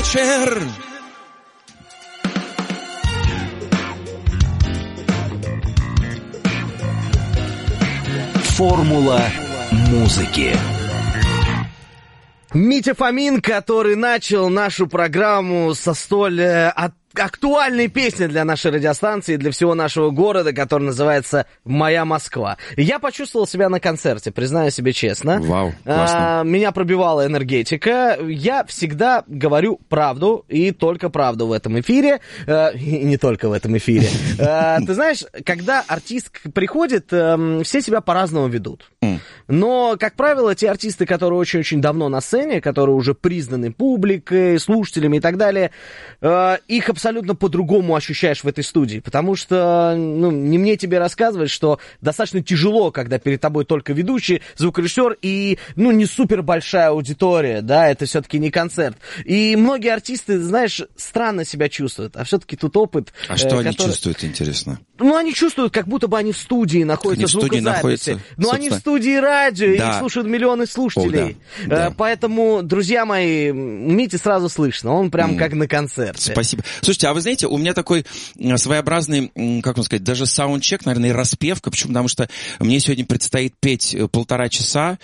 вечер. Формула музыки. Митя Фомин, который начал нашу программу со столь актуальной песни для нашей радиостанции, для всего нашего города, которая называется «Моя Москва». Я почувствовал себя на концерте, признаю себе честно. Вау, классно. Меня пробивала энергетика. Я всегда говорю правду, и только правду в этом эфире. И не только в этом эфире. Ты знаешь, когда артист приходит, все себя по-разному ведут. Но, как правило, те артисты, которые очень-очень давно на сцене, которые уже признаны публикой, слушателями и так далее, их абсолютно по-другому ощущаешь в этой студии, потому что, не мне тебе рассказывать, что достаточно тяжело, когда перед тобой только ведущий, звукорежиссер и, не супер большая аудитория, да, это все-таки не концерт. И многие артисты, знаешь, странно себя чувствуют, а все-таки тут опыт... А что они чувствуют, интересно? Они чувствуют, как будо бы они в студии находятся, звукозаписи. Но они в студии радио, да. Их слушают миллионы слушателей. Да. Поэтому, друзья мои, Мите сразу слышно, он прям как на концерте. Спасибо. Слушайте, а вы знаете, у меня такой своеобразный, как вам сказать, даже саундчек, наверное, и распевка, почему? Потому что мне сегодня предстоит петь 1,5 часа,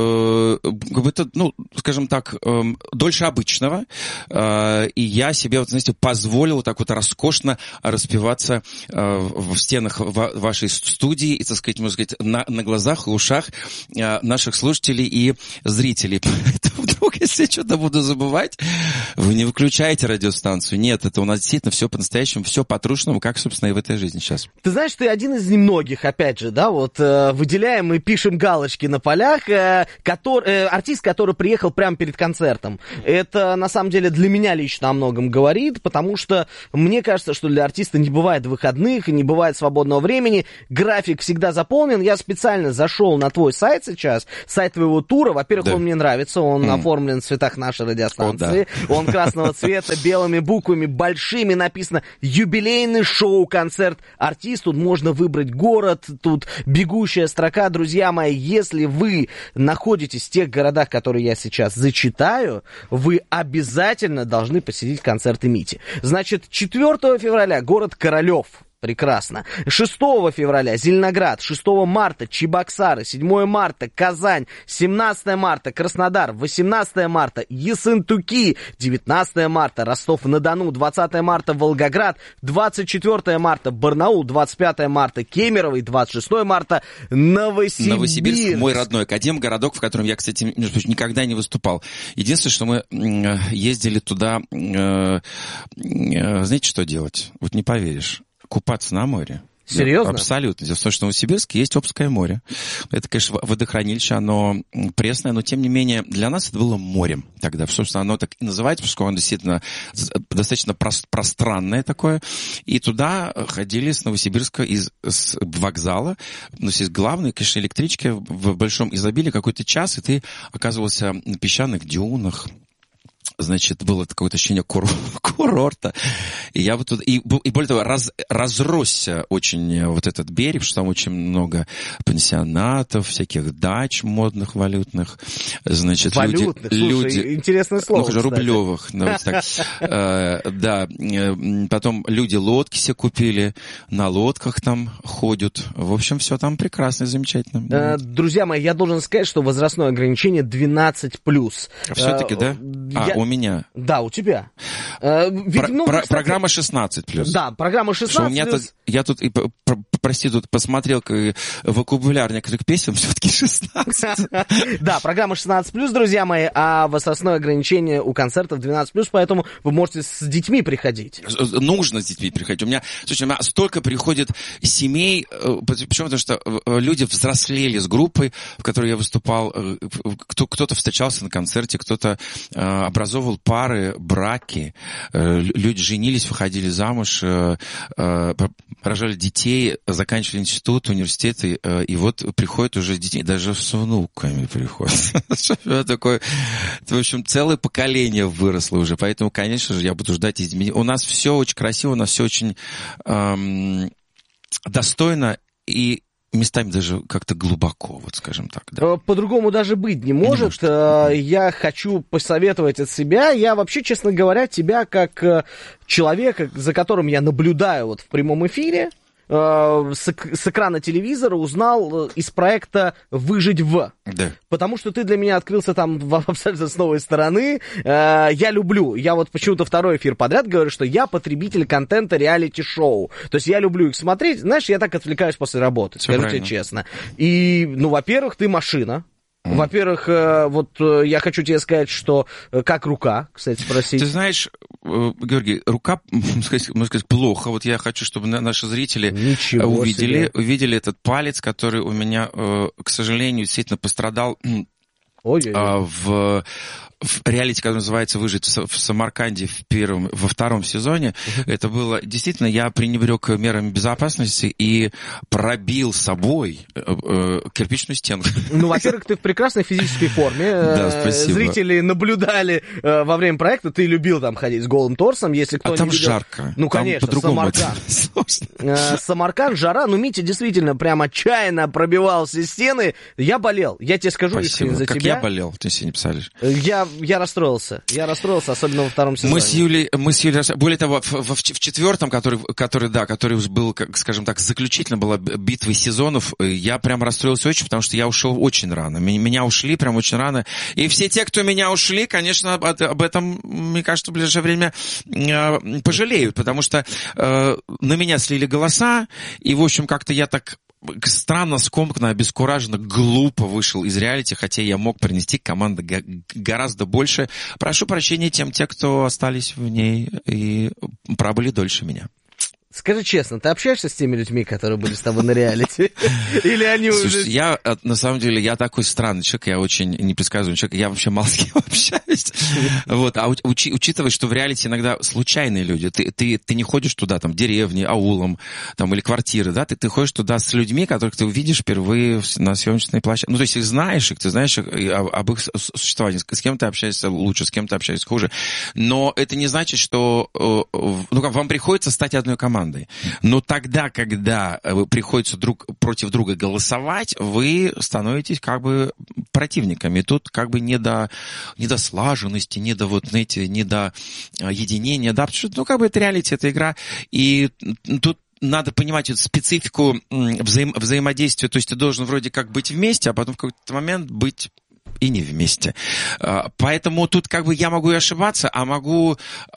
это, скажем так, дольше обычного, и я себе, знаете, позволил так вот роскошно распеваться в стенах вашей студии и, так сказать, можно сказать, на глазах и ушах наших слушателей и зрителей. Поэтому вдруг, если я что-то буду забывать, вы не выключаете радиостанцию. Нет, это у нас действительно все по-настоящему, все по-трушному, как, собственно, и в этой жизни сейчас. Ты знаешь, ты один из немногих, опять же, да, выделяем и пишем галочки на полях, артист, который приехал прямо перед концертом. Это, на самом деле, для меня лично о многом говорит, потому что мне кажется, что для артиста не бывает выходных, не бывает свободного времени, график всегда заполнен. Я специально зашел на твой сайт сейчас, сайт твоего тура. Во-первых, да. Он мне нравится, он оформлен в цветах нашей радиостанции. Да. Он красного цвета, белыми буквами, большими написано «Юбилейный шоу-концерт артист». Тут можно выбрать город, тут бегущая строка. Друзья мои, если вы находитесь в тех городах, которые я сейчас зачитаю, вы обязательно должны посетить концерты Мити. Значит, 4 февраля город Королев. Прекрасно. 6 февраля Зеленоград, 6 марта Чебоксары, 7 марта Казань, 17 марта Краснодар, 18 марта Ессентуки, 19 марта Ростов-на-Дону, 20 марта Волгоград, 24 марта Барнаул, 25 марта Кемерово и 26 марта Новосибирск. Новосибирск, мой родной академгородок, в котором я, кстати, никогда не выступал. Единственное, что мы ездили туда, знаете, что делать? Вот не поверишь. Купаться на море. Серьезно? Да, абсолютно. Дело в том, что в Новосибирске есть Обское море. Это, конечно, водохранилище, оно пресное, но, тем не менее, для нас это было морем тогда. Собственно, оно так и называется, поскольку оно действительно достаточно пространное такое. И туда ходили с Новосибирска, с вокзала, из главной, конечно, электрички в большом изобилии какой-то час, и ты оказывался на песчаных дюнах. Значит, было какое-то ощущение курорта. И я вот тут, и более того, разросся очень вот этот берег, что там очень много пансионатов, всяких дач модных, валютных. Значит, валютных? Слушай, интересное слово, уже рублевых. Да, потом люди лодки себе купили, на лодках там ходят. В общем, все там прекрасно и замечательно. Друзья мои, я должен сказать, что возрастное ограничение 12+. Все-таки, да? У меня. Да, у тебя. Программа 16+. Да, программа 16+. Я тут, прости, тут посмотрел вокабуляр некоторых песен, все-таки 16. Да, программа 16+, друзья мои, а возрастное ограничение у концертов 12+, поэтому вы можете с детьми приходить. Нужно с детьми приходить. У меня столько приходит семей, почему? Потому что люди взрослели с группой, в которой я выступал, кто-то встречался на концерте, кто-то образовывал пары, браки, люди женились, выходили замуж, рожали детей, заканчивали институт, университеты, и вот приходят уже детей, даже с внуками приходят. Такое, в общем, целое поколение выросло уже, поэтому, конечно же, я буду ждать изменений. У нас все очень красиво, у нас все очень достойно, и местами даже как-то глубоко, вот скажем так. Да. По-другому даже быть не может. Я хочу посоветовать от себя. Я вообще, честно говоря, тебя как человека, за которым я наблюдаю вот в прямом эфире, с экрана телевизора узнал из проекта «Выжить в». Да. Потому что ты для меня открылся там абсолютно с новой стороны. Я люблю, я вот почему-то второй эфир подряд говорю, что я потребитель контента реалити-шоу. То есть я люблю их смотреть. Знаешь, я так отвлекаюсь после работы, скажу тебе честно. И, ну, во-первых, ты машина. Во-первых, вот я хочу тебе сказать, что как рука, кстати, спросить. Ты знаешь, Георгий, рука, можно сказать, плохо. Вот я хочу, чтобы наши зрители увидели этот палец, который у меня, к сожалению, действительно пострадал в реалити, который называется «Выжить в Самарканде» во втором сезоне. Это было... Действительно, я пренебрег мерами безопасности и пробил собой кирпичную стенку. Ну, во-первых, ты в прекрасной физической форме. Да, спасибо. Зрители наблюдали во время проекта. Ты любил там ходить с голым торсом, если кто не видел. А там жарко. Ну, конечно, Самарканд. Самарканд, жара. Ну, Митя действительно прям отчаянно пробивал все стены. Я болел. Я тебе скажу искренне за тебя. Как я болел, ты себе не представляешь. Я расстроился. Особенно во втором сезоне. Мы с Юлей, более того, в четвертом, который был, скажем так, заключительно была битва сезонов, я прям расстроился очень, потому что я ушел очень рано. Меня ушли прям очень рано. И все те, кто меня ушли, конечно, об этом, мне кажется, в ближайшее время пожалеют, потому что на меня слили голоса, и, в общем, как-то я так странно, скомканно, обескураженно, глупо вышел из реалити, хотя я мог принести команды гораздо больше. Прошу прощения тем, кто остались в ней и пробыли дольше меня. Скажи честно, ты общаешься с теми людьми, которые были с тобой на реалити? Или они уже... Слушай, я, на самом деле, я такой странный человек, я очень непредсказуемый человек, я вообще мало с кем общаюсь. Вот, а учитывая, что в реалити иногда случайные люди, ты не ходишь туда, там, деревни, аулом, там, или квартиры, да, ты ходишь туда с людьми, которых ты увидишь впервые на съемочной площадке. Ну, то есть их знаешь, ты знаешь об их существовании, с кем ты общаешься лучше, с кем ты общаешься хуже. Но это не значит, что вам приходится стать одной командой. Но тогда, когда приходится друг против друга голосовать, вы становитесь как бы противниками. Тут как бы не до слаженности, не до, вот, знаете, не до единения, да, потому что, ну, как бы это реалити, это игра, и тут надо понимать эту специфику взаимодействия, то есть ты должен вроде как быть вместе, а потом в какой-то момент быть и не вместе. Поэтому тут как бы я могу и ошибаться, а могу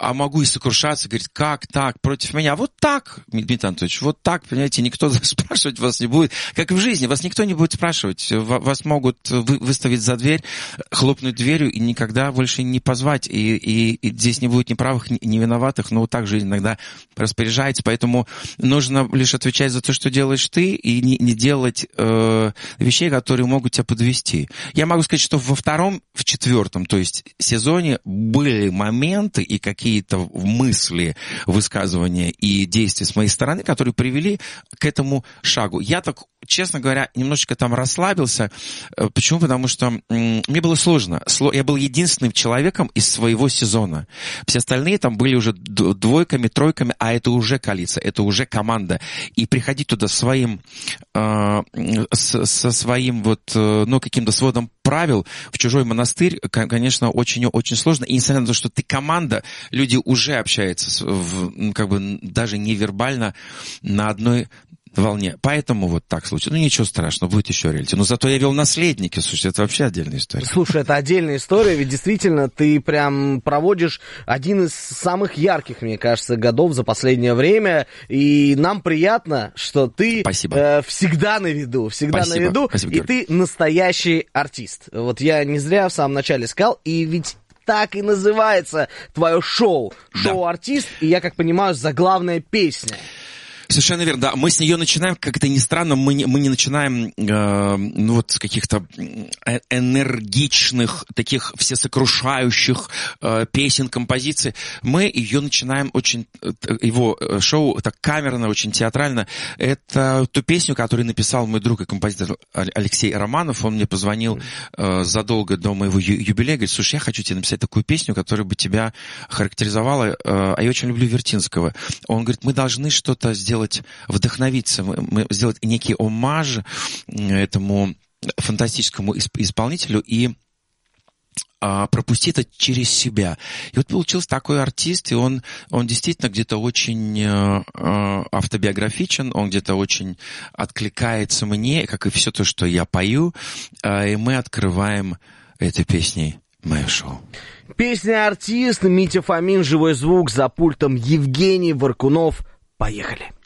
и сокрушаться, говорить, как так, против меня? Вот так, Дмитрий Анатольевич, вот так, понимаете, никто спрашивать вас не будет. Как и в жизни, вас никто не будет спрашивать. Вас могут выставить за дверь, хлопнуть дверью и никогда больше не позвать. И здесь не будет ни правых, ни виноватых, но вот так жизнь иногда распоряжается. Поэтому нужно лишь отвечать за то, что делаешь ты, и не делать вещей, которые могут тебя подвести. Я могу сказать, что в четвертом, то есть сезоне, были моменты и какие-то мысли, высказывания и действия с моей стороны, которые привели к этому шагу. Я так, честно говоря, немножечко там расслабился. Почему? Потому что мне было сложно. Я был единственным человеком из своего сезона. Все остальные там были уже двойками, тройками, а это уже коалиция, это уже команда. И приходить туда со своим вот, ну, каким-то сводом правил в чужой монастырь, конечно, очень-очень сложно. И несмотря на то, что ты команда, люди уже общаются как бы даже невербально на одной волне. Поэтому вот так случилось. Ну, ничего страшного, будет еще реалити. Но зато я вел «Наследники». Слушай, это вообще отдельная история. Слушай, это отдельная история, ведь действительно ты прям проводишь один из самых ярких, мне кажется, годов за последнее время. И нам приятно, что ты всегда на виду. Всегда на виду. Спасибо, и ты настоящий артист. Вот я не зря в самом начале сказал, и ведь так и называется твое шоу. Шоу-артист, и я, как понимаю, заглавная песня. Совершенно верно, да. Мы с нее начинаем, как это ни странно, мы не начинаем ну вот с каких-то энергичных, таких всесокрушающих песен, композиций. Мы ее начинаем очень, его шоу так камерно, очень театрально. Это ту песню, которую написал мой друг и композитор Алексей Романов. Он мне позвонил задолго до моего юбилея, говорит, слушай, я хочу тебе написать такую песню, которая бы тебя характеризовала. А я очень люблю Вертинского. Он говорит, мы должны что-то сделать вдохновиться, сделать некий оммаж этому фантастическому исполнителю и пропустить это через себя. И вот получился такой артист, и он действительно где-то очень автобиографичен, он где-то очень откликается мне, как и все то, что я пою, и мы открываем этой песней мое шоу. Песня «Артист», Митя Фомин, живой звук, за пультом Евгений Варкунов. Поехали.